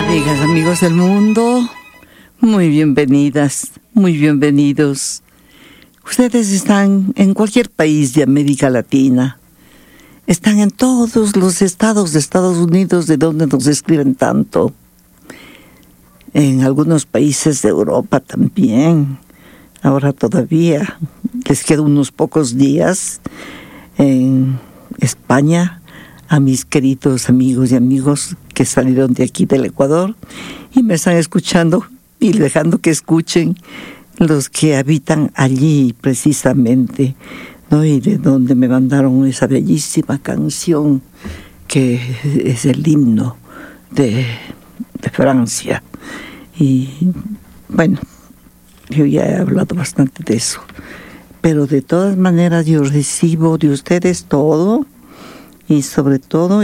Amigas, amigos del mundo, muy bienvenidas, muy bienvenidos. Ustedes están en cualquier país de América Latina. Están en todos los estados de Estados Unidos, de donde nos escriben tanto. En algunos países de Europa también. Ahora todavía les quedan unos pocos días. En España, a mis queridos amigos y amigos que salieron de aquí del Ecuador y me están escuchando y dejando que escuchen los que habitan allí precisamente, ¿no? Y de donde me mandaron esa bellísima canción que es el himno de Francia. Y bueno, yo ya he hablado bastante de eso, pero de todas maneras yo recibo de ustedes todo, y sobre todo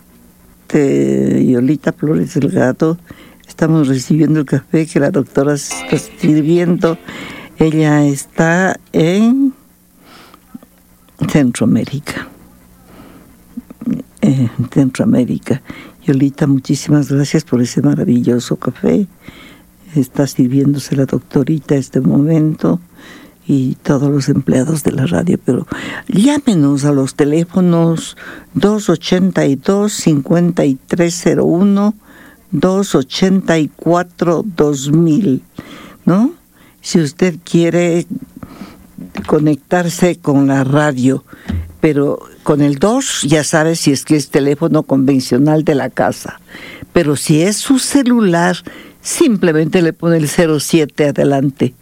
Yolita Flores Delgado, estamos recibiendo el café que la doctora se está sirviendo. Ella está en Centroamérica. Yolita, muchísimas gracias por ese maravilloso café. Está sirviéndose la doctorita este momento y todos los empleados de la radio, pero llámenos a los teléfonos 282-5301, 284-2000, ¿no? Si usted quiere conectarse con la radio, pero con el 2 ya sabe si es que es teléfono convencional de la casa, pero si es su celular, simplemente le pone el 07 adelante,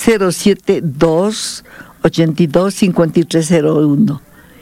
072-82-5301,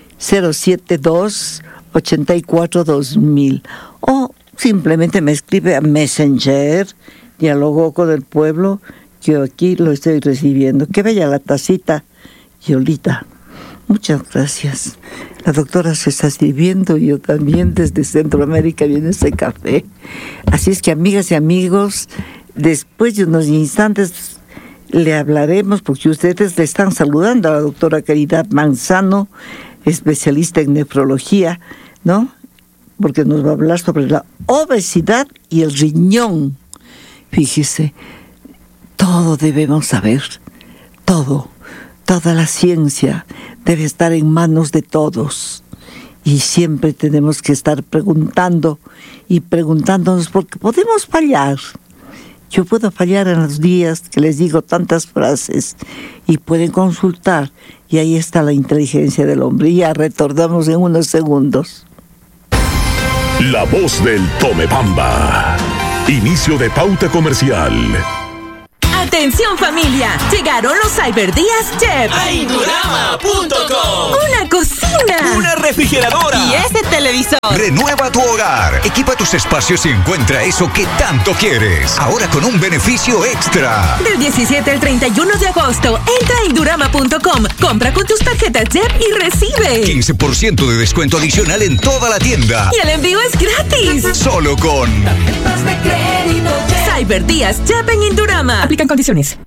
072-84-2000, o simplemente me escribe a Messenger, Dialogó con el Pueblo, que aquí lo estoy recibiendo. Qué bella la tacita, Yolita. Muchas gracias. La doctora se está sirviendo, yo también desde Centroamérica viene ese café. Así es que, amigas y amigos, después de unos instantes le hablaremos, porque ustedes le están saludando a la doctora Caridad Manzano, especialista en nefrología, ¿no? Porque nos va a hablar sobre la obesidad y el riñón. Fíjese, todo debemos saber, todo. Toda la ciencia debe estar en manos de todos. Y siempre tenemos que estar preguntando y preguntándonos, porque podemos fallar. Yo puedo fallar en los días que les digo tantas frases y pueden consultar. Y ahí está la inteligencia del hombre. Y ya retornamos en unos segundos. La voz del Tomepamba. Inicio de pauta comercial. ¡Atención, familia! Llegaron los Cyberdías Chef a Indurama.com. ¡Una cocina! ¡Una refrigeradora! ¡Y ese televisor! Renueva tu hogar. Equipa tus espacios y encuentra eso que tanto quieres. Ahora con un beneficio extra. Del 17 al 31 de agosto, entra a Indurama.com, compra con tus tarjetas Chef y recibe 15% de descuento adicional en toda la tienda. Y el envío es gratis. Solo con tarjetas de crédito Chef. Cyberdías Chef en Indurama. Aplican condiciones.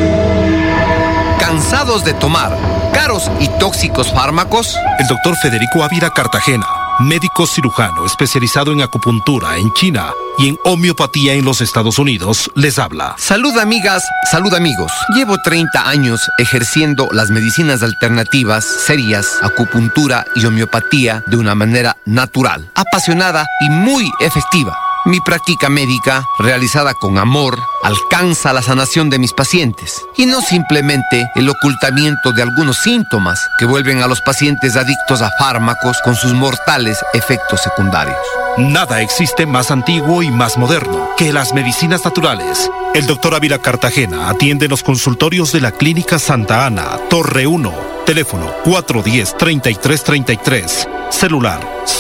¿Cansados de tomar caros y tóxicos fármacos? El doctor Federico Ávila Cartagena, médico cirujano especializado en acupuntura en China y en homeopatía en los Estados Unidos, les habla. Salud, amigas, salud, amigos. Llevo 30 años ejerciendo las medicinas alternativas, serias, acupuntura y homeopatía de una manera natural, apasionada y muy efectiva. Mi práctica médica, realizada con amor, alcanza la sanación de mis pacientes y no simplemente el ocultamiento de algunos síntomas que vuelven a los pacientes adictos a fármacos con sus mortales efectos secundarios. Nada existe más antiguo y más moderno que las medicinas naturales. El doctor Ávila Cartagena atiende en los consultorios de la Clínica Santa Ana, Torre 1, teléfono 410-3333, celular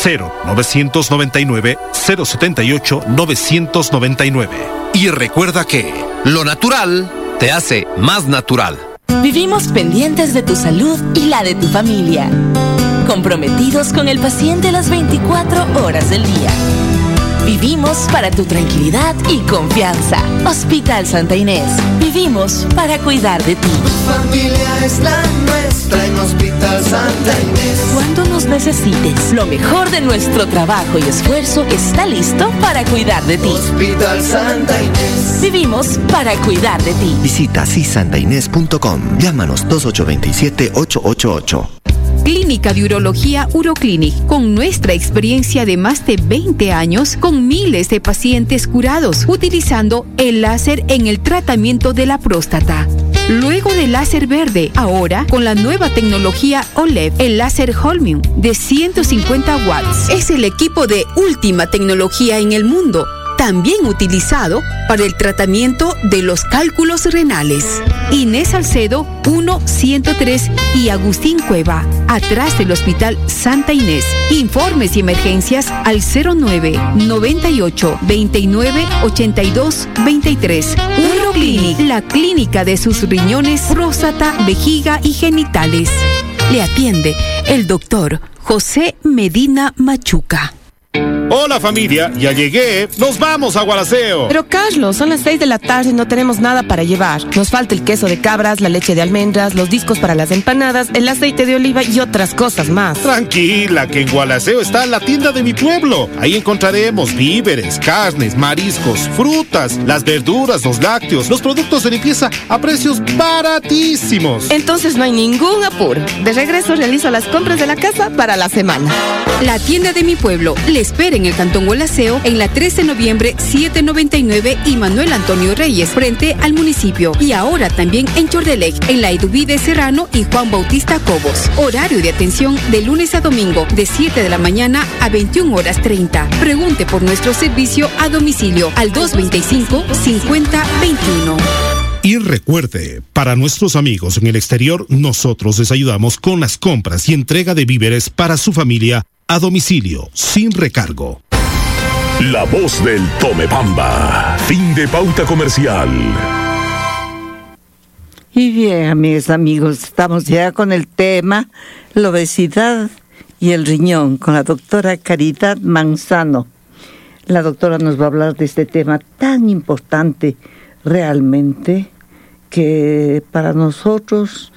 0999-078-999. Y recuerda que lo natural te hace más natural. Vivimos pendientes de tu salud y la de tu familia, comprometidos con el paciente las 24 horas del día. Vivimos para tu tranquilidad y confianza. Hospital Santa Inés. Vivimos para cuidar de ti. Tu familia es la nuestra en Hospital Santa Inés. Cuando nos necesites, lo mejor de nuestro trabajo y esfuerzo está listo para cuidar de ti. Hospital Santa Inés. Vivimos para cuidar de ti. Visita sisantainés.com. Llámanos 2827-888. Clínica de Urología Uroclinic, con nuestra experiencia de más de 20 años, con miles de pacientes curados, utilizando el láser en el tratamiento de la próstata. Luego del láser verde, ahora con la nueva tecnología OLED, el láser Holmium de 150 watts. Es el equipo de última tecnología en el mundo, también utilizado para el tratamiento de los cálculos renales. Inés Salcedo 1-103 y Agustín Cueva, atrás del Hospital Santa Inés. Informes y emergencias al 09-98-29-82-23. Uroclinic, la clínica de sus riñones, próstata, vejiga y genitales. Le atiende el doctor José Medina Machuca. Hola familia, ya llegué. Nos vamos a Gualaceo. Pero Carlos, son las 6 de la tarde y no tenemos nada para llevar. Nos falta el queso de cabras, la leche de almendras, los discos para las empanadas, el aceite de oliva y otras cosas más. Tranquila, que en Gualaceo está la tienda de mi pueblo. Ahí encontraremos víveres, carnes, mariscos, frutas, las verduras, los lácteos, los productos de limpieza a precios baratísimos. Entonces no hay ningún apuro. De regreso realizo las compras de la casa para la semana. La tienda de mi pueblo le espera en el Cantón Gualaceo, en la 13 de noviembre 799 y Manuel Antonio Reyes, frente al municipio. Y ahora también en Chordelec, en la Eduvide Serrano y Juan Bautista Cobos. Horario de atención de lunes a domingo, de 7 de la mañana a 21:30. Pregunte por nuestro servicio a domicilio al 225-5021. Y recuerde, para nuestros amigos en el exterior, nosotros les ayudamos con las compras y entrega de víveres para su familia a domicilio, sin recargo. La voz del Tomepamba. Fin de pauta comercial. Y bien, amigas, amigos, estamos ya con el tema la obesidad y el riñón, con la doctora Caridad Manzano. La doctora nos va a hablar de este tema tan importante realmente, que para nosotros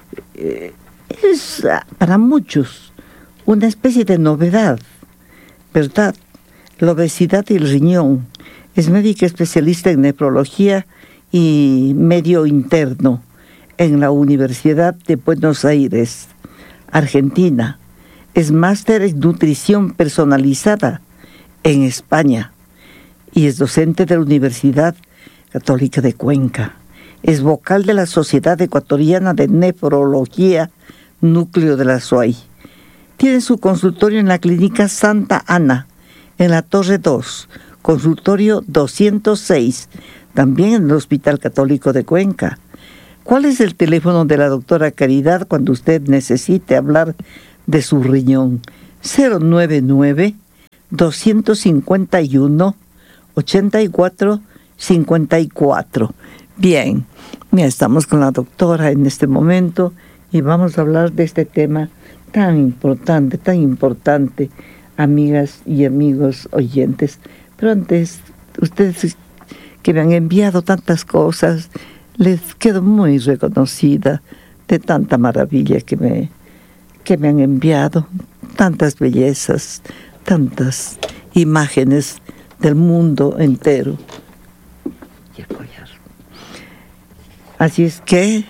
es, para muchos, una especie de novedad, ¿verdad? La obesidad y el riñón. Es médica especialista en nefrología y medio interno en la Universidad de Buenos Aires, Argentina. Es máster en nutrición personalizada en España y es docente de la Universidad Católica de Cuenca. Es vocal de la Sociedad Ecuatoriana de Nefrología, núcleo de la SOAI. Tiene su consultorio en la Clínica Santa Ana, en la Torre 2, consultorio 206, también en el Hospital Católico de Cuenca. ¿Cuál es el teléfono de la doctora Caridad cuando usted necesite hablar de su riñón? 099-251-8454. Bien, ya estamos con la doctora en este momento y vamos a hablar de este tema tan importante, amigas y amigos oyentes. Pero antes, ustedes que me han enviado tantas cosas, les quedo muy reconocida de tanta maravilla que me han enviado, tantas bellezas, tantas imágenes del mundo entero. Así es que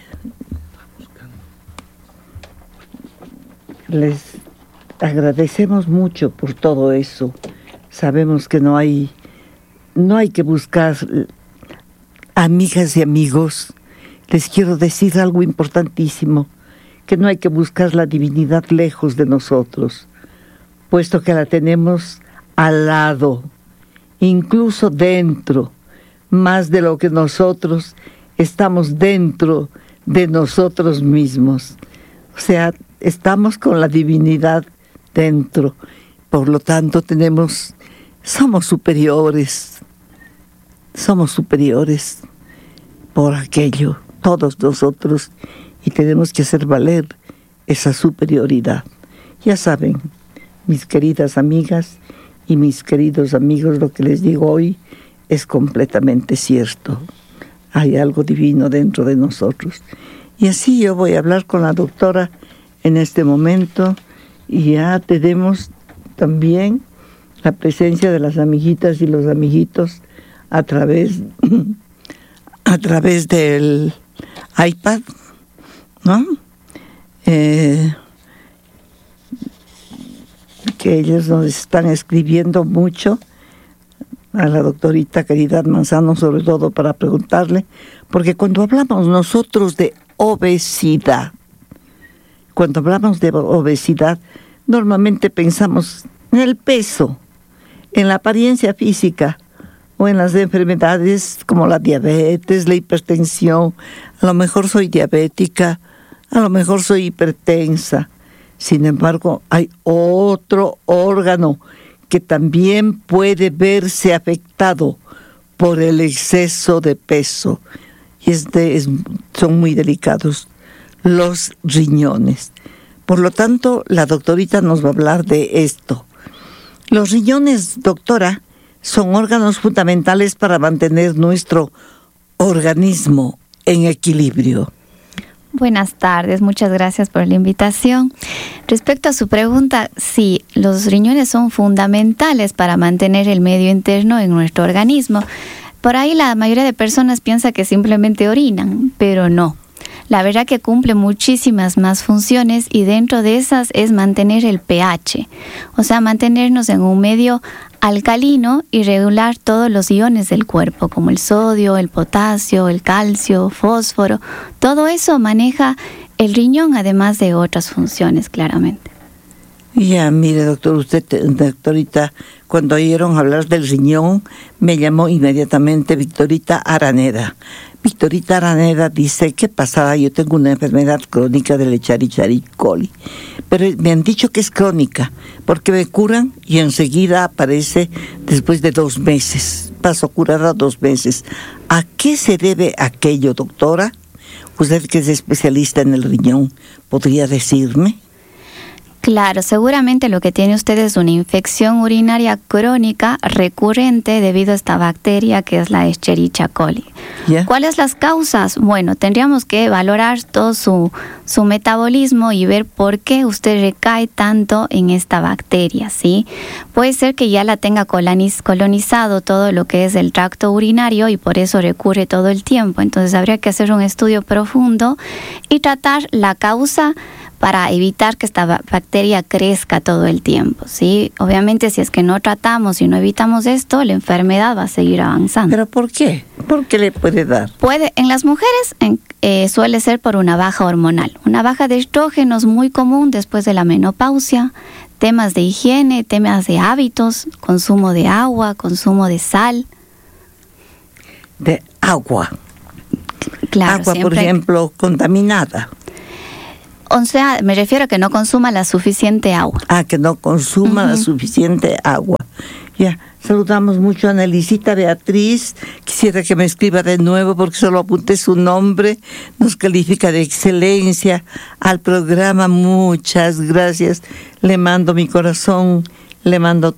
les agradecemos mucho por todo eso. Sabemos que no hay que buscar, amigas y amigos, les quiero decir algo importantísimo, que no hay que buscar la divinidad lejos de nosotros, puesto que la tenemos al lado, incluso dentro, más de lo que nosotros estamos dentro de nosotros mismos. O sea, estamos con la divinidad dentro. Por lo tanto, somos superiores por aquello, todos nosotros, y tenemos que hacer valer esa superioridad. Ya saben, mis queridas amigas Y mis queridos amigos, lo que les digo hoy es completamente cierto. Hay algo divino dentro de nosotros. Y así yo voy a hablar con la doctora en este momento, y ya tenemos también la presencia de las amiguitas y los amiguitos a través del iPad, ¿no? Que ellos nos están escribiendo mucho a la doctorita Caridad Manzano, sobre todo para preguntarle, porque cuando hablamos nosotros de obesidad, normalmente pensamos en el peso, en la apariencia física, o en las enfermedades como la diabetes, la hipertensión. A lo mejor soy diabética, a lo mejor soy hipertensa. Sin embargo, hay otro órgano que también puede verse afectado por el exceso de peso. Y son muy delicados, los riñones. Por lo tanto, la doctorita nos va a hablar de esto. Los riñones, doctora, son órganos fundamentales para mantener nuestro organismo en equilibrio. Buenas tardes, muchas gracias por la invitación. Respecto a su pregunta, sí, los riñones son fundamentales para mantener el medio interno en nuestro organismo. Por ahí la mayoría de personas piensa que simplemente orinan, pero no. La verdad que cumple muchísimas más funciones, y dentro de esas es mantener el pH, o sea, mantenernos en un medio alcalino y regular todos los iones del cuerpo, como el sodio, el potasio, el calcio, fósforo. Todo eso maneja el riñón, además de otras funciones, claramente. Ya, mire, doctorita, cuando oyeron hablar del riñón, me llamó inmediatamente Victorita Araneda. Victorita Araneda dice, ¿qué pasaba? Yo tengo una enfermedad crónica del Escherichia coli, pero me han dicho que es crónica, porque me curan y enseguida aparece después de 2 meses. Paso curada 2 meses. ¿A qué se debe aquello, doctora? Usted que es especialista en el riñón, ¿podría decirme? Claro, seguramente lo que tiene usted es una infección urinaria crónica recurrente debido a esta bacteria que es la Escherichia coli. Yeah. ¿Cuáles las causas? Bueno, tendríamos que valorar todo su metabolismo y ver por qué usted recae tanto en esta bacteria, ¿sí? Puede ser que ya la tenga colonizado todo lo que es el tracto urinario y por eso recurre todo el tiempo. Entonces habría que hacer un estudio profundo y tratar la causa para evitar que esta bacteria crezca todo el tiempo, ¿sí? Obviamente, si es que no tratamos y no evitamos esto, la enfermedad va a seguir avanzando. ¿Pero por qué? ¿Por qué le puede dar? En las mujeres suele ser por una baja hormonal. Una baja de estrógenos muy común después de la menopausia, temas de higiene, temas de hábitos, consumo de agua, consumo de sal. De agua. Claro, agua, por ejemplo, contaminada. O sea, me refiero a que no consuma la suficiente agua. Que no consuma la suficiente agua. Ya, saludamos mucho a Nelicita Beatriz. Quisiera que me escriba de nuevo porque solo apunté su nombre. Nos califica de excelencia al programa. Muchas gracias. Le mando mi corazón, le mando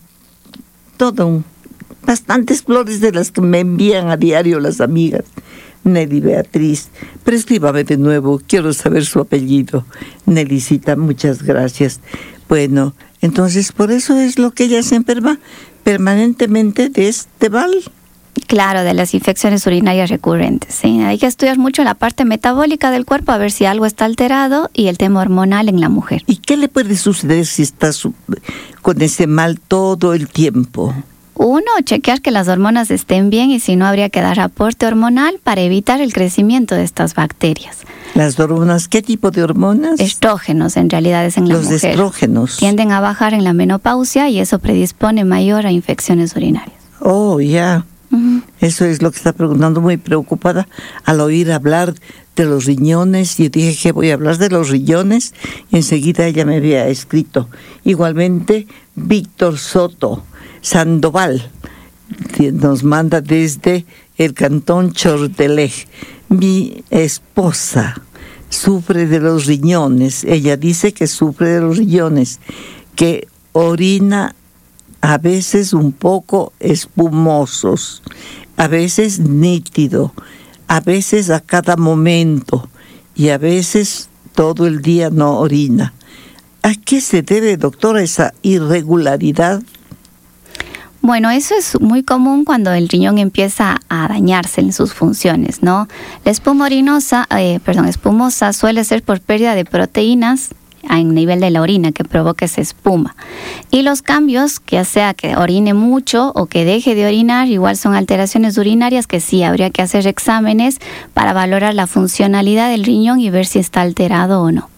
bastantes flores de las que me envían a diario las amigas. Nelly Beatriz, pero escríbame de nuevo, quiero saber su apellido. Nelicita, muchas gracias. Bueno, entonces por eso es lo que ella se enferma permanentemente de este mal. Claro, de las infecciones urinarias recurrentes, ¿sí? Hay que estudiar mucho la parte metabólica del cuerpo a ver si algo está alterado y el tema hormonal en la mujer. ¿Y qué le puede suceder si está con ese mal todo el tiempo? Uno, chequear que las hormonas estén bien y si no habría que dar aporte hormonal para evitar el crecimiento de estas bacterias. ¿Las hormonas? ¿Qué tipo de hormonas? Estrógenos, en realidad es en la mujer. Los estrógenos. Tienden a bajar en la menopausia y eso predispone mayor a infecciones urinarias. Oh, ya. Eso es lo que está preguntando, muy preocupada al oír hablar de los riñones. Y dije que voy a hablar de los riñones y enseguida ella me había escrito. Igualmente, Víctor Soto Sandoval nos manda desde el cantón Chortelej. Mi esposa sufre de los riñones. Ella dice que sufre de los riñones, que orina a veces un poco espumosos, a veces nítido, a veces a cada momento y a veces todo el día no orina. ¿A qué se debe, doctora, esa irregularidad? Bueno, eso es muy común cuando el riñón empieza a dañarse en sus funciones, ¿no? La espuma espumosa suele ser por pérdida de proteínas en nivel de la orina que provoca esa espuma. Y los cambios, que sea que orine mucho o que deje de orinar, igual son alteraciones urinarias que sí habría que hacer exámenes para valorar la funcionalidad del riñón y ver si está alterado o no.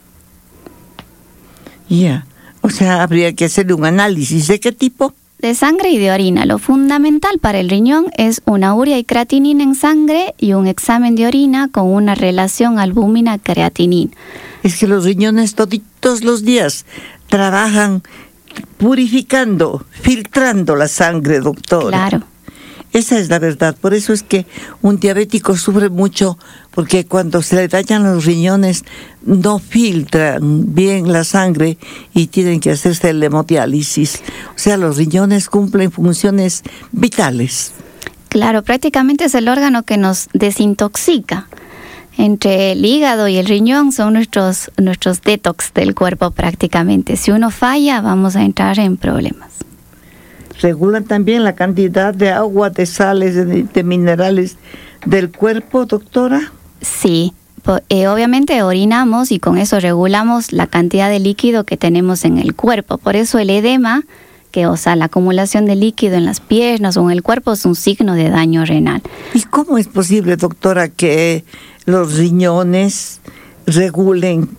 O sea, habría que hacerle un análisis. ¿De qué tipo? De sangre y de orina. Lo fundamental para el riñón es una urea y creatinina en sangre y un examen de orina con una relación albúmina-creatinina. Es que los riñones todos los días trabajan purificando, filtrando la sangre, doctora. Claro. Esa es la verdad. Por eso es que un diabético sufre mucho, porque cuando se le dañan los riñones no filtran bien la sangre y tienen que hacerse el hemodiálisis. O sea, los riñones cumplen funciones vitales. Claro, prácticamente es el órgano que nos desintoxica. Entre el hígado y el riñón son nuestros detox del cuerpo prácticamente. Si uno falla, vamos a entrar en problemas. ¿Regulan también la cantidad de agua, de sales, de minerales del cuerpo, doctora? Sí, obviamente orinamos y con eso regulamos la cantidad de líquido que tenemos en el cuerpo. Por eso el edema, la acumulación de líquido en las piernas o en el cuerpo es un signo de daño renal. ¿Y cómo es posible, doctora, que los riñones regulen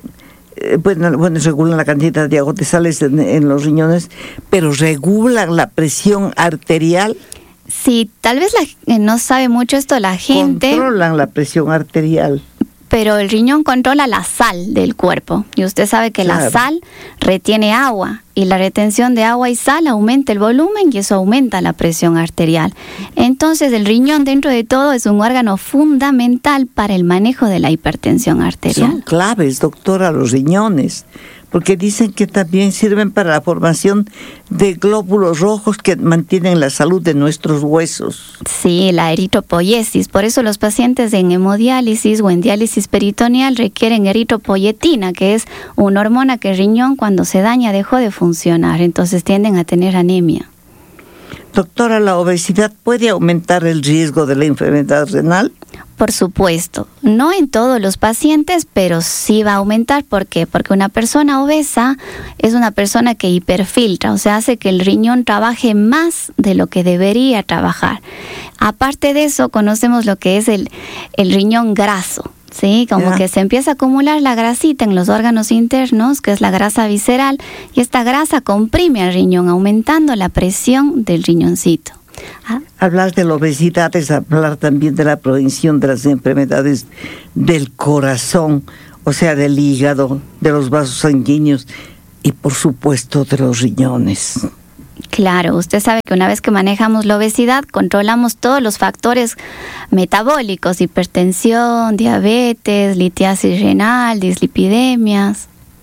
regulan la cantidad de agua de sales en los riñones, pero regulan la presión arterial? Sí, tal vez no sabe mucho esto la gente. Controlan la presión arterial. Pero el riñón controla la sal del cuerpo. Y usted sabe que la sal retiene agua. Y la retención de agua y sal aumenta el volumen y eso aumenta la presión arterial. Entonces el riñón, dentro de todo, es un órgano fundamental para el manejo de la hipertensión arterial. Son claves, doctora, los riñones. Porque dicen que también sirven para la formación de glóbulos rojos que mantienen la salud de nuestros huesos. Sí, la eritropoiesis. Por eso los pacientes en hemodiálisis o en diálisis peritoneal requieren eritropoyetina, que es una hormona que el riñón cuando se daña dejó de funcionar. Entonces tienden a tener anemia. Doctora, ¿la obesidad puede aumentar el riesgo de la enfermedad renal? Por supuesto, no en todos los pacientes, pero sí va a aumentar. ¿Por qué? Porque una persona obesa es una persona que hiperfiltra, o sea, hace que el riñón trabaje más de lo que debería trabajar. Aparte de eso, conocemos lo que es el riñón graso. Sí, como que se empieza a acumular la grasita en los órganos internos, que es la grasa visceral, y esta grasa comprime al riñón, aumentando la presión del riñoncito. Hablar de la obesidad es hablar también de la prevención de las enfermedades del corazón, o sea, del hígado, de los vasos sanguíneos y por supuesto de los riñones. Claro, usted sabe que una vez que manejamos la obesidad, controlamos todos los factores metabólicos, hipertensión, diabetes, litiasis renal, dislipidemias.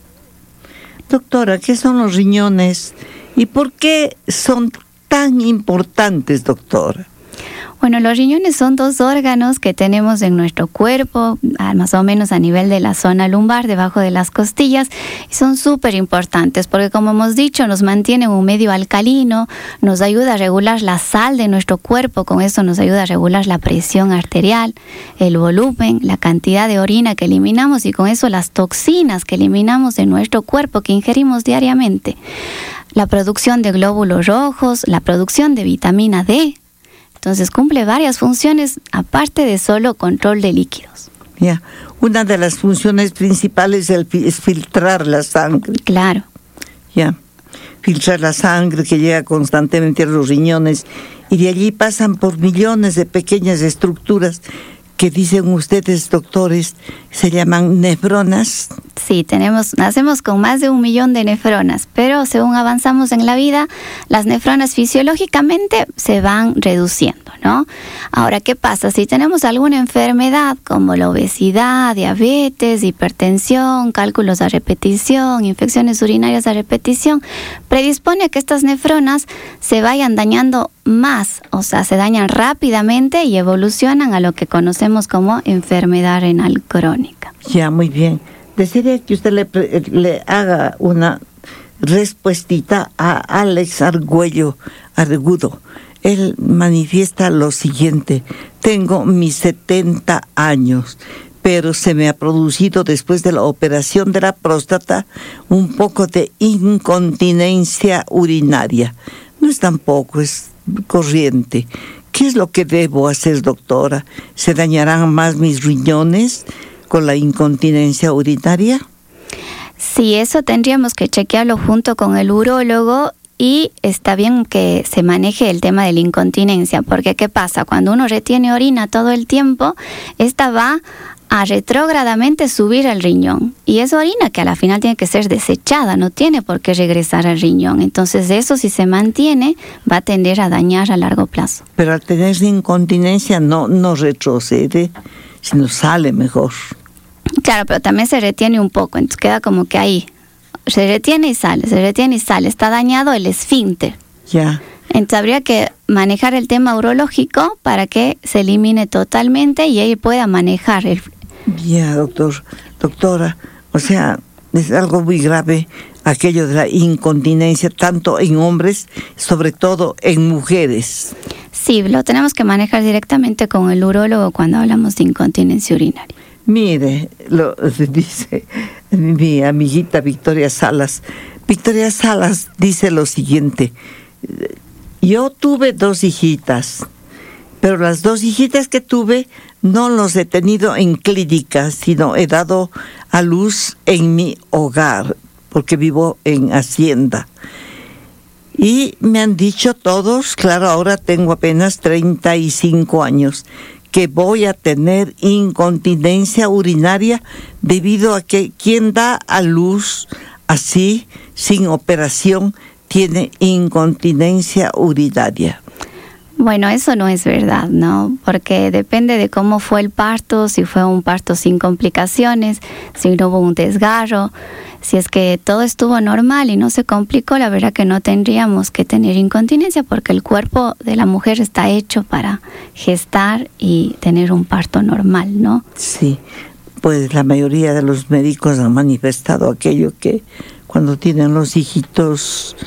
Doctora, ¿qué son los riñones y por qué son tan importantes, doctora? Bueno, los riñones son 2 órganos que tenemos en nuestro cuerpo, más o menos a nivel de la zona lumbar, debajo de las costillas, y son súper importantes porque, como hemos dicho, nos mantienen un medio alcalino, nos ayuda a regular la sal de nuestro cuerpo, con eso nos ayuda a regular la presión arterial, el volumen, la cantidad de orina que eliminamos y con eso las toxinas que eliminamos de nuestro cuerpo que ingerimos diariamente. La producción de glóbulos rojos, la producción de vitamina D. Entonces cumple varias funciones aparte de solo control de líquidos. Una de las funciones principales es filtrar la sangre. Claro. Filtrar la sangre que llega constantemente a los riñones y de allí pasan por millones de pequeñas estructuras que dicen ustedes, doctores, se llaman nefronas. Sí, nacemos con más de 1 millón de nefronas, pero según avanzamos en la vida, las nefronas fisiológicamente se van reduciendo, ¿no? Ahora, ¿qué pasa? Si tenemos alguna enfermedad como la obesidad, diabetes, hipertensión, cálculos a repetición, infecciones urinarias a repetición, predispone a que estas nefronas se vayan dañando más, o sea, se dañan rápidamente y evolucionan a lo que conocemos como enfermedad renal crónica. Ya, muy bien. Desearía que usted le haga una respuestita a Alex Argüello Argudo. Él manifiesta lo siguiente: tengo mis 70 años, pero se me ha producido después de la operación de la próstata un poco de incontinencia urinaria. No es tampoco, es corriente. ¿Qué es lo que debo hacer, doctora? ¿Se dañarán más mis riñones con la incontinencia urinaria? Sí, eso tendríamos que chequearlo junto con el urólogo, y está bien que se maneje el tema de la incontinencia, porque ¿qué pasa? Cuando uno retiene orina todo el tiempo, esta va a retrógradamente subir al riñón, y es orina que a la final tiene que ser desechada, no tiene por qué regresar al riñón. Entonces eso, si se mantiene, va a tender a dañar a largo plazo. Pero al tener incontinencia no retrocede, sino sale mejor. Claro, pero también se retiene un poco, entonces queda como que ahí se retiene y sale, está dañado el esfínter. Ya. Entonces habría que manejar el tema urológico para que se elimine totalmente y él pueda manejar el... Ya, doctora, o sea, es algo muy grave aquello de la incontinencia, tanto en hombres, sobre todo en mujeres. Sí, lo tenemos que manejar directamente con el urólogo cuando hablamos de incontinencia urinaria. Mire, lo dice mi amiguita Victoria Salas. Victoria Salas dice lo siguiente: yo tuve 2 hijitas, pero las 2 hijitas que tuve no los he tenido en clínica, sino he dado a luz en mi hogar, porque vivo en hacienda. Y me han dicho todos, claro, ahora tengo apenas 35 años, que voy a tener incontinencia urinaria debido a que quien da a luz así, sin operación, tiene incontinencia urinaria. Bueno, eso no es verdad, ¿no? Porque depende de cómo fue el parto, si fue un parto sin complicaciones, si no hubo un desgarro. Si es que todo estuvo normal y no se complicó, la verdad que no tendríamos que tener incontinencia, porque el cuerpo de la mujer está hecho para gestar y tener un parto normal, ¿no? Sí, pues la mayoría de los médicos han manifestado aquello que cuando tienen los hijitos,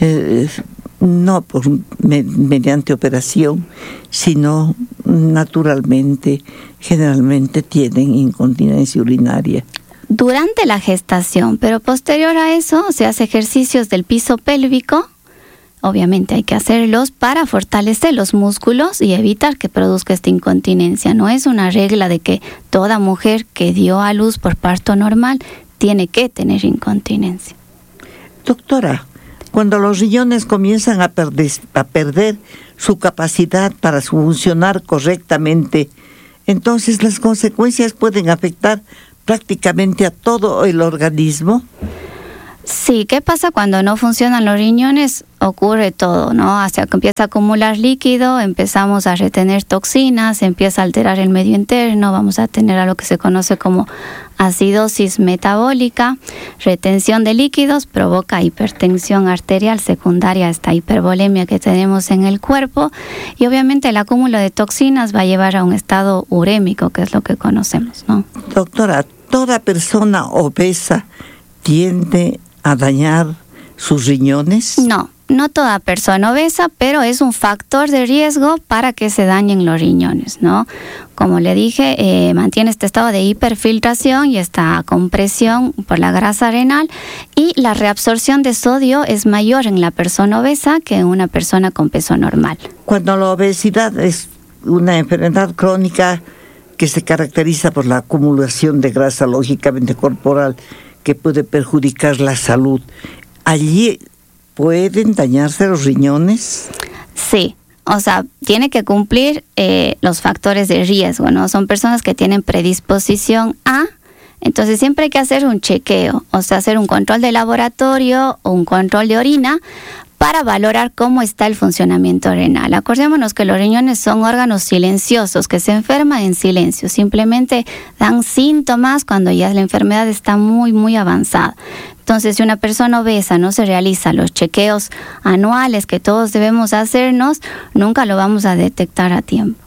no mediante operación, sino naturalmente, generalmente tienen incontinencia urinaria. Durante la gestación, pero posterior a eso se hace ejercicios del piso pélvico. Obviamente hay que hacerlos para fortalecer los músculos y evitar que produzca esta incontinencia. No es una regla de que toda mujer que dio a luz por parto normal tiene que tener incontinencia. Doctora, cuando los riñones comienzan a perder su capacidad para funcionar correctamente, entonces las consecuencias pueden afectar prácticamente a todo el organismo. Sí, ¿qué pasa cuando no funcionan los riñones? Ocurre todo, ¿no? Hasta que empieza a acumular líquido, empezamos a retener toxinas, empieza a alterar el medio interno, vamos a tener a lo que se conoce como acidosis metabólica, retención de líquidos, provoca hipertensión arterial secundaria a esta hipervolemia que tenemos en el cuerpo, y obviamente el acúmulo de toxinas va a llevar a un estado urémico, que es lo que conocemos, ¿no? Doctora, ¿toda persona obesa tiende a dañar sus riñones? No toda persona obesa, pero es un factor de riesgo para que se dañen los riñones, ¿no? Como le dije, mantiene este estado de hiperfiltración y esta compresión por la grasa renal, y la reabsorción de sodio es mayor en la persona obesa que en una persona con peso normal. Cuando la obesidad es una enfermedad crónica que se caracteriza por la acumulación de grasa lógicamente corporal, que puede perjudicar la salud, ¿allí pueden dañarse los riñones? Sí, o sea, tiene que cumplir los factores de riesgo, ¿no? Son personas que tienen predisposición a, entonces siempre hay que hacer un chequeo, o sea, hacer un control de laboratorio o un control de orina para valorar cómo está el funcionamiento renal. Acordémonos que los riñones son órganos silenciosos, que se enferman en silencio, simplemente dan síntomas cuando ya la enfermedad está muy, muy avanzada. Entonces, si una persona obesa no se realiza los chequeos anuales que todos debemos hacernos, nunca lo vamos a detectar a tiempo.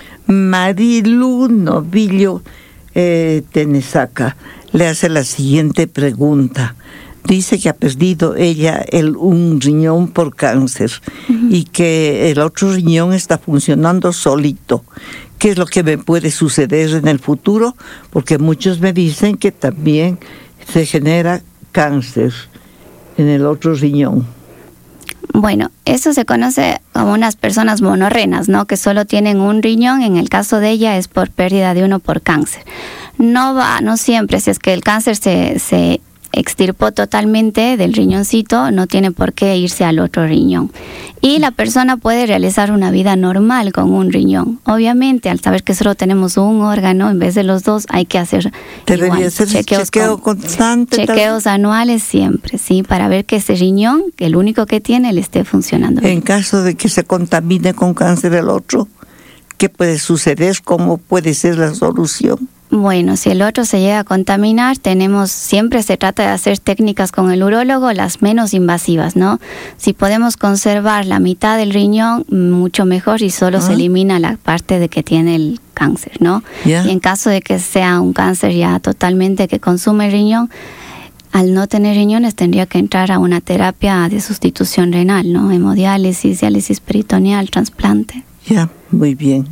Marilu Novillo Tenesaca le hace la siguiente pregunta. Dice que ha perdido ella un riñón por cáncer y que el otro riñón está funcionando solito. ¿Qué es lo que me puede suceder en el futuro? Porque muchos me dicen que también se genera cáncer en el otro riñón. Bueno, eso se conoce como unas personas monorrenas, ¿no? Que solo tienen un riñón. En el caso de ella es por pérdida de uno por cáncer. No siempre, si es que el cáncer se extirpó totalmente del riñoncito, no tiene por qué irse al otro riñón. Y la persona puede realizar una vida normal con un riñón. Obviamente, al saber que solo tenemos un órgano, en vez de los dos, hay que hacer chequeo constante. Chequeos anuales siempre, ¿sí? Para ver que ese riñón, que el único que tiene, le esté funcionando bien. En caso de que se contamine con cáncer el otro, ¿qué puede suceder? ¿Cómo puede ser la solución? Bueno, si el otro se llega a contaminar, siempre se trata de hacer técnicas con el urólogo, las menos invasivas, ¿no? Si podemos conservar la mitad del riñón, mucho mejor, y solo se elimina la parte de que tiene el cáncer, ¿no? Y en caso de que sea un cáncer ya totalmente que consume el riñón, al no tener riñones tendría que entrar a una terapia de sustitución renal, ¿no? Hemodiálisis, diálisis peritoneal, trasplante. Muy bien.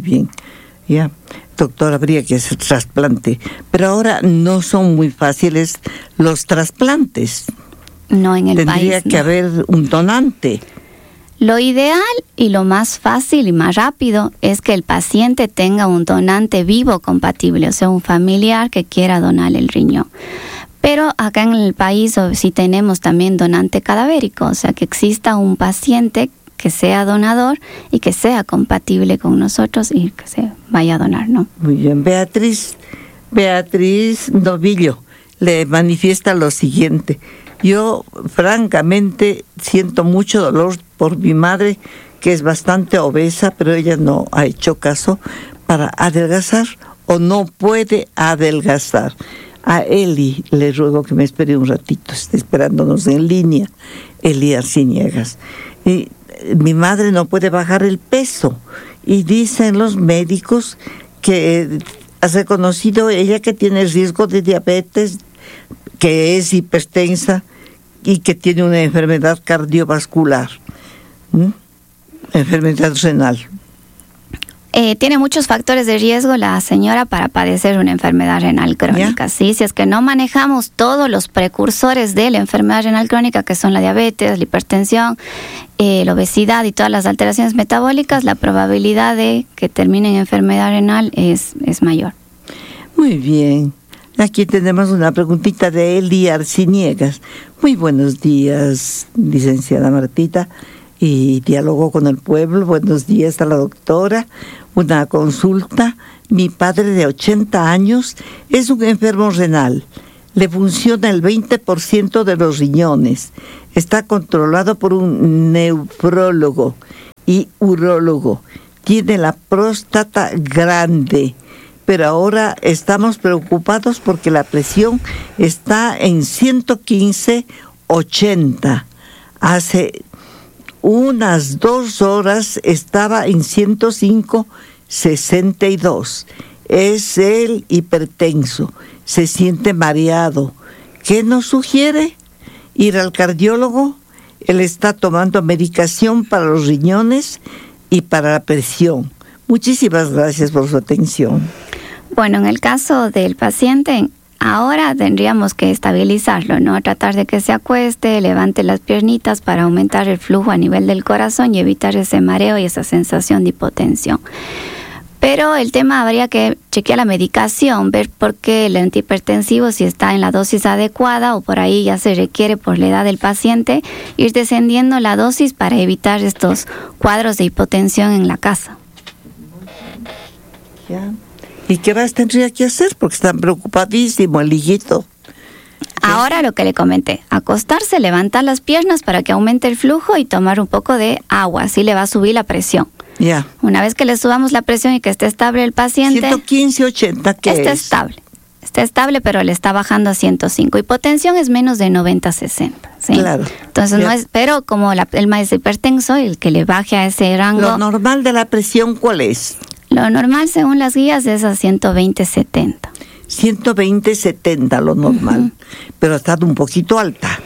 Doctor, habría que hacer trasplante. Pero ahora no son muy fáciles los trasplantes. No, en el país. Tendría que haber un donante. Lo ideal y lo más fácil y más rápido es que el paciente tenga un donante vivo compatible, o sea, un familiar que quiera donar el riñón. Pero acá en el país sí tenemos también donante cadavérico, o sea, que exista un paciente que sea donador y que sea compatible con nosotros y que se vaya a donar, ¿no? Muy bien. Beatriz Novillo le manifiesta lo siguiente. Yo, francamente, siento mucho dolor por mi madre, que es bastante obesa, pero ella no ha hecho caso para adelgazar o no puede adelgazar. A Eli le ruego que me espere un ratito, está esperándonos en línea, Eli Arciniegas. Y mi madre no puede bajar el peso y dicen los médicos que ha reconocido ella que tiene riesgo de diabetes, que es hipertensa y que tiene una enfermedad cardiovascular, enfermedad renal. Tiene muchos factores de riesgo la señora para padecer una enfermedad renal crónica. ¿Sí? Si es que no manejamos todos los precursores de la enfermedad renal crónica, que son la diabetes, la hipertensión, la obesidad y todas las alteraciones metabólicas, la probabilidad de que termine en enfermedad renal es mayor. Muy bien. Aquí tenemos una preguntita de Eli Arciniegas. Muy buenos días, licenciada Martita. Y diálogo con el pueblo. Buenos días a la doctora. Una consulta. Mi padre de 80 años es un enfermo renal. Le funciona el 20% de los riñones. Está controlado por un nefrólogo y urólogo. Tiene la próstata grande. Pero ahora estamos preocupados porque la presión está en 115/80. Hace unas 2 horas estaba en 105/62. Es el hipertenso, se siente mareado. ¿Qué nos sugiere? Ir al cardiólogo. Él está tomando medicación para los riñones y para la presión. Muchísimas gracias por su atención. Bueno, en el caso del paciente, ahora tendríamos que estabilizarlo, ¿no? Tratar de que se acueste, levante las piernitas para aumentar el flujo a nivel del corazón y evitar ese mareo y esa sensación de hipotensión. Pero el tema habría que chequear la medicación, ver por qué el antihipertensivo, si está en la dosis adecuada o por ahí ya se requiere por la edad del paciente, ir descendiendo la dosis para evitar estos cuadros de hipotensión en la casa. Ya. ¿Y qué más tendría que hacer? Porque está preocupadísimo el hijito. Ahora lo que le comenté, acostarse, levantar las piernas para que aumente el flujo y tomar un poco de agua, así le va a subir la presión. Ya. Una vez que le subamos la presión y que esté estable el paciente... 115, 80, ¿qué está es? Está estable, pero le está bajando a 105. Hipotensión es menos de 90-60. ¿sí? Claro. Entonces no es, pero como el más hipertenso, el que le baje a ese rango... ¿Lo normal de la presión cuál es? Lo normal, según las guías, es a 120-70. 120-70 lo normal, pero ha estado un poquito alta.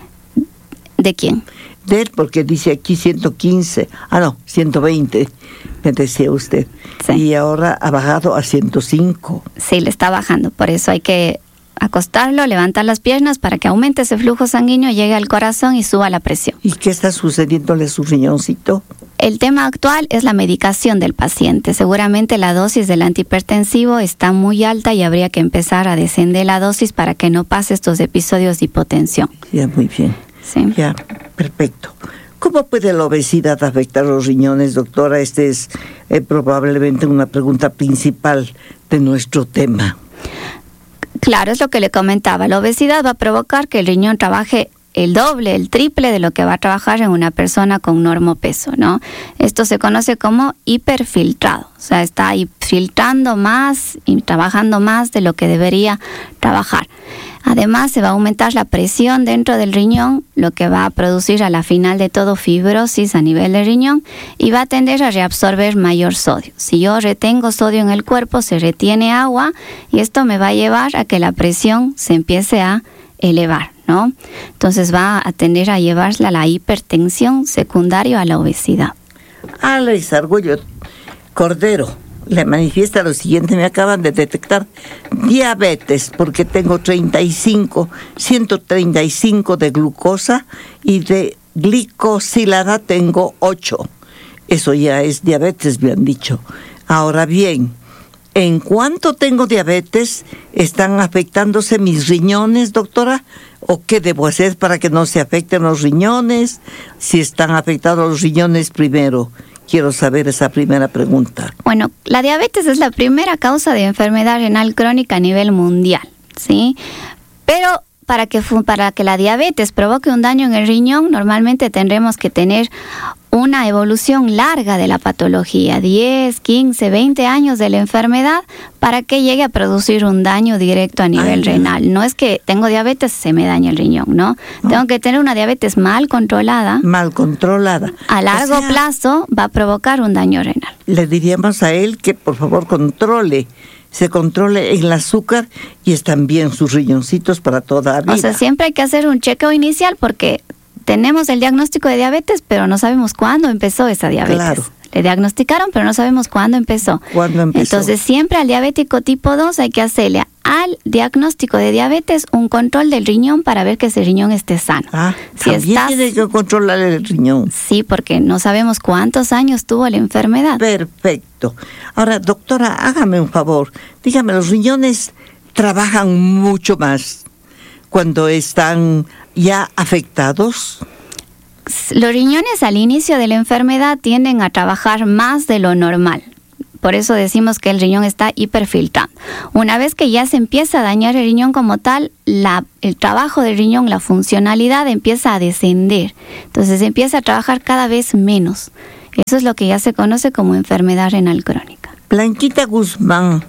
¿De quién? De él, porque dice aquí 115, 120, me decía usted. Sí. Y ahora ha bajado a 105. Sí, le está bajando, por eso hay que acostarlo, levantar las piernas para que aumente ese flujo sanguíneo, llegue al corazón y suba la presión. ¿Y qué está sucediéndole a su riñoncito? El tema actual es la medicación del paciente. Seguramente la dosis del antihipertensivo está muy alta y habría que empezar a descender la dosis para que no pase estos episodios de hipotensión. Ya, muy bien. Sí. Ya, perfecto. ¿Cómo puede la obesidad afectar los riñones, doctora? Esta es probablemente una pregunta principal de nuestro tema. Claro, es lo que le comentaba. La obesidad va a provocar que el riñón trabaje el doble, el triple de lo que va a trabajar en una persona con normopeso, ¿no? Esto se conoce como hiperfiltrado, o sea, está filtrando más y trabajando más de lo que debería trabajar. Además, se va a aumentar la presión dentro del riñón, lo que va a producir a la final de todo fibrosis a nivel del riñón y va a tender a reabsorber mayor sodio. Si yo retengo sodio en el cuerpo, se retiene agua y esto me va a llevar a que la presión se empiece a elevar, ¿no? Entonces va a tender a llevarse a la hipertensión secundaria a la obesidad. Alex Argüello Cordero le manifiesta lo siguiente: me acaban de detectar diabetes porque tengo 135 de glucosa y de glicosilada tengo 8. Eso ya es diabetes, me han dicho. Ahora bien, ¿en cuánto tengo diabetes? ¿Están afectándose mis riñones, doctora? ¿O qué debo hacer para que no se afecten los riñones? Si están afectados los riñones primero. Quiero saber esa primera pregunta. Bueno, la diabetes es la primera causa de enfermedad renal crónica a nivel mundial, ¿sí? Pero para que la diabetes provoque un daño en el riñón, normalmente tendremos que tener una evolución larga de la patología, 10, 15, 20 años de la enfermedad para que llegue a producir un daño directo a nivel renal. No es que tengo diabetes, se me daña el riñón, ¿no? Tengo que tener una diabetes mal controlada. Mal controlada. A largo plazo va a provocar un daño renal. Le diríamos a él que por favor se controle el azúcar y están bien sus riñoncitos para toda la vida. O sea, siempre hay que hacer un chequeo inicial porque tenemos el diagnóstico de diabetes, pero no sabemos cuándo empezó esa diabetes. Claro. Le diagnosticaron, pero no sabemos cuándo empezó. Entonces, siempre al diabético tipo 2 hay que hacerle al diagnóstico de diabetes un control del riñón para ver que ese riñón esté sano. También tiene que controlar el riñón. Sí, porque no sabemos cuántos años tuvo la enfermedad. Perfecto. Ahora, doctora, hágame un favor. Dígame, ¿los riñones trabajan mucho más cuando están ya afectados? Los riñones al inicio de la enfermedad tienden a trabajar más de lo normal. Por eso decimos que el riñón está hiperfiltrando. Una vez que ya se empieza a dañar el riñón como tal, el trabajo del riñón, la funcionalidad empieza a descender. Entonces empieza a trabajar cada vez menos. Eso es lo que ya se conoce como enfermedad renal crónica. Blanquita Guzmán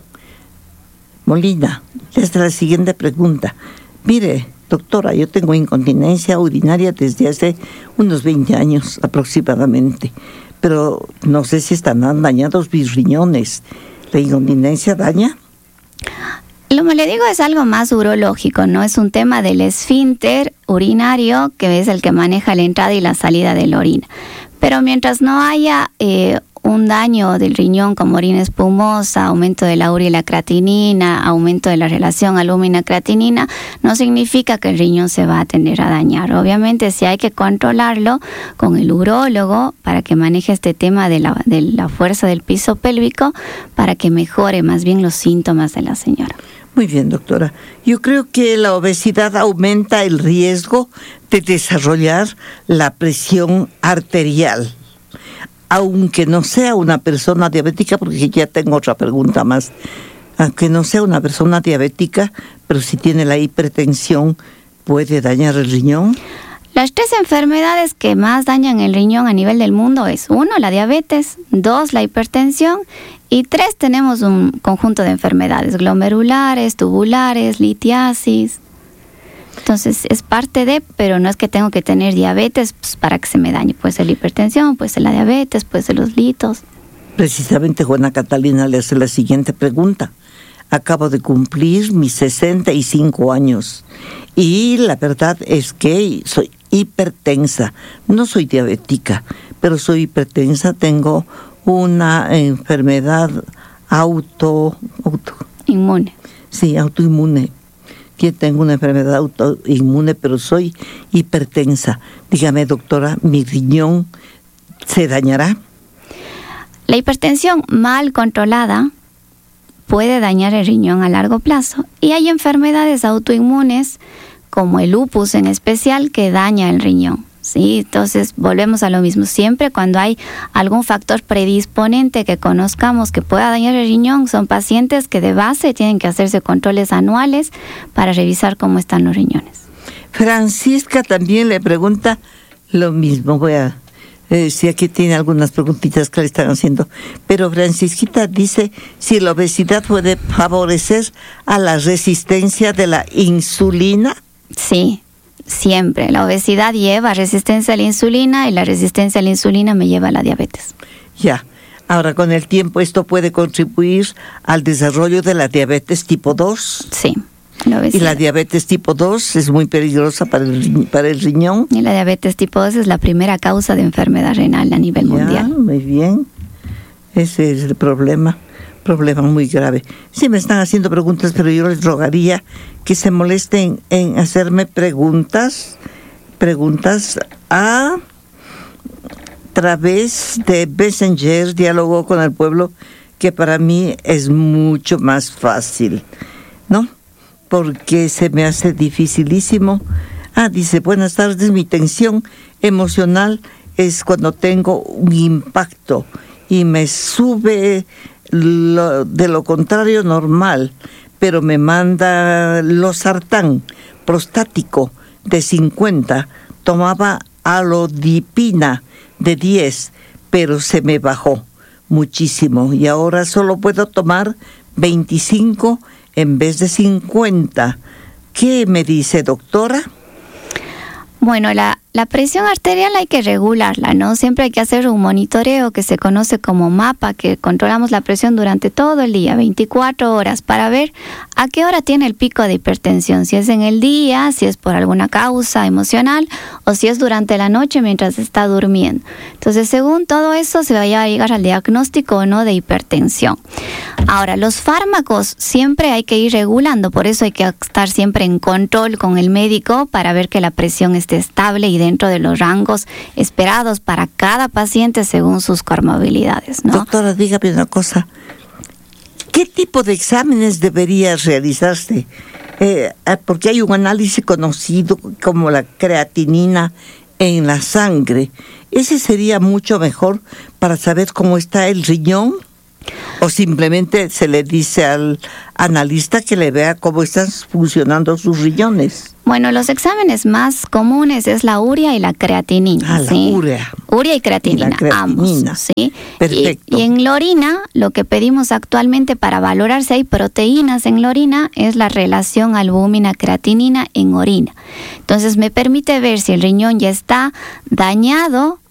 Molina, esta es la siguiente pregunta. Mire, doctora, yo tengo incontinencia urinaria desde hace unos 20 años aproximadamente, pero no sé si están dañados mis riñones. ¿La incontinencia daña? Como le digo, es algo más urológico, ¿no? Es un tema del esfínter urinario, que es el que maneja la entrada y la salida de la orina. Pero mientras no haya un daño del riñón como orina espumosa, aumento de la urea y la creatinina, aumento de la relación albúmina-creatinina, no significa que el riñón se va a tender a dañar. Obviamente sí hay que controlarlo con el urólogo para que maneje este tema de la fuerza del piso pélvico para que mejore más bien los síntomas de la señora. Muy bien, doctora. Yo creo que la obesidad aumenta el riesgo de desarrollar la presión arterial. Aunque no sea una persona diabética, porque ya tengo otra pregunta más. Aunque no sea una persona diabética, pero si tiene la hipertensión, ¿puede dañar el riñón? Las 3 enfermedades que más dañan el riñón a nivel del mundo es 1, la diabetes, 2, la hipertensión y 3, tenemos un conjunto de enfermedades glomerulares, tubulares, litiasis. Entonces es parte de, pero no es que tengo que tener diabetes pues, para que se me dañe. Puede ser la hipertensión, puede ser la diabetes, puede ser los litos. Precisamente Juana Catalina le hace la siguiente pregunta. Acabo de cumplir mis 65 años y la verdad es que soy hipertensa. No soy diabética, pero soy hipertensa. Tengo una enfermedad inmune. Sí, autoinmune. Que tengo una enfermedad autoinmune, pero soy hipertensa. Dígame, doctora, ¿mi riñón se dañará? La hipertensión mal controlada puede dañar el riñón a largo plazo. Y hay enfermedades autoinmunes, como el lupus en especial, que daña el riñón. Sí, entonces volvemos a lo mismo. Siempre cuando hay algún factor predisponente que conozcamos que pueda dañar el riñón, son pacientes que de base tienen que hacerse controles anuales para revisar cómo están los riñones. Francisca también le pregunta lo mismo. Voy a si aquí tiene algunas preguntitas que le están haciendo. Pero Francisquita dice si la obesidad puede favorecer a la resistencia de la insulina. Sí. Siempre. La obesidad lleva resistencia a la insulina y la resistencia a la insulina me lleva a la diabetes. Ya. Ahora, con el tiempo, ¿esto puede contribuir al desarrollo de la diabetes tipo 2? Sí. Y la diabetes tipo 2 es muy peligrosa para el riñón. Y la diabetes tipo 2 es la primera causa de enfermedad renal a nivel mundial. Muy bien. Ese es el problema muy grave. Sí, me están haciendo preguntas, pero yo les rogaría que se molesten en hacerme preguntas a través de Messenger, Diálogo con el Pueblo, que para mí es mucho más fácil, ¿no? Porque se me hace dificilísimo. Dice, buenas tardes, mi tensión emocional es cuando tengo un impacto y me sube de lo contrario normal, pero me manda losartán prostático de 50, tomaba alodipina de 10, pero se me bajó muchísimo y ahora solo puedo tomar 25 en vez de 50. ¿Qué me dice, doctora? Bueno, la presión arterial hay que regularla, ¿no? Siempre hay que hacer un monitoreo que se conoce como mapa, que controlamos la presión durante todo el día, 24 horas, para ver a qué hora tiene el pico de hipertensión, si es en el día, si es por alguna causa emocional o si es durante la noche mientras está durmiendo. Entonces, según todo eso, se va a llegar al diagnóstico o no de hipertensión. Ahora, los fármacos siempre hay que ir regulando, por eso hay que estar siempre en control con el médico para ver que la presión esté estable y dentro de los rangos esperados para cada paciente según sus comorbilidades, ¿no? Doctora, dígame una cosa. ¿Qué tipo de exámenes debería realizarse? Porque hay un análisis conocido como la creatinina en la sangre. ¿Ese sería mucho mejor para saber cómo está el riñón? ¿O simplemente se le dice al analista que le vea cómo están funcionando sus riñones? Bueno, los exámenes más comunes es la urea y la creatinina. ¿sí? La urea. Urea y creatinina, ambos. ¿sí? Perfecto. Y en la orina, lo que pedimos actualmente para valorar si hay proteínas en la orina es la relación albúmina-creatinina en orina. Entonces me permite ver si el riñón ya está dañado